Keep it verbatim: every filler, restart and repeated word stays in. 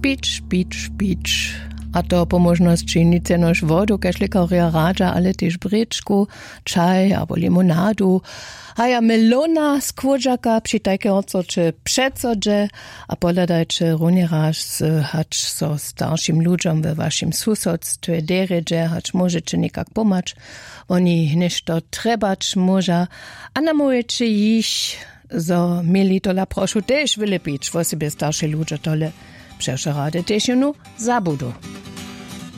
Pić, pić, pić. A to po možnosti nice nož vodu, kašlikarja rađa, ale tež brečku, čaj, abo limonadu. A ja melona z kvođaka, přitajke orcoče přecođe, a poladajče runiraž hač so staršim ľuďom ve vašim susodstve deređe, hač môžete nikak pomać, oni nešto trebač môža, a namojete již, zo mili tola prošu tež vylepič, vo sebe starši ľuďa tole přešarade tež junu zabudu.